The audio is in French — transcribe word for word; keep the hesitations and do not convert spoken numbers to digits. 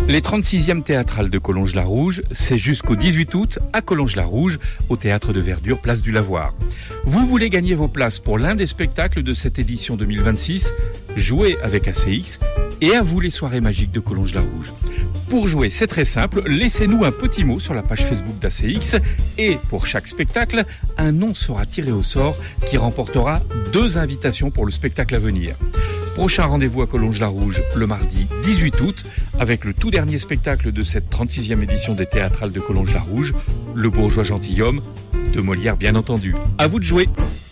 Les trente-sixièmes théâtrales de Collonges-la-Rouge, c'est jusqu'au dix-huit août à Collonges-la-Rouge, au Théâtre de Verdure, place du Lavoir. Vous voulez gagner vos places pour l'un des spectacles de cette édition deux mille vingt-six? Jouez avec A C X et à vous les soirées magiques de Collonges-la-Rouge. Pour jouer, c'est très simple, laissez-nous un petit mot sur la page Facebook d'A C X et pour chaque spectacle, un nom sera tiré au sort qui remportera deux invitations pour le spectacle à venir. Prochain rendez-vous à Collonges-la-Rouge le mardi dix-huit août avec le tout dernier spectacle de cette trente-sixième édition des théâtrales de Collonges-la-Rouge, Le Bourgeois Gentilhomme, de Molière bien entendu. À vous de jouer!